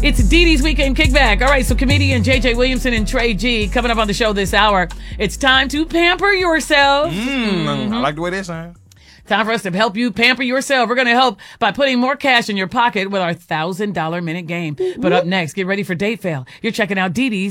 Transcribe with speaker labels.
Speaker 1: It's Dee Dee's Weekend Kickback. All right, so comedian JJ Williamson and Trey G coming up on the show this hour. It's time to pamper yourself.
Speaker 2: I like the way that sounds.
Speaker 1: Time for us to help you pamper yourself. We're going to help by putting more cash in your pocket with our $1,000 minute game. But up next, get ready for Date Fail. You're checking out Dee Dee's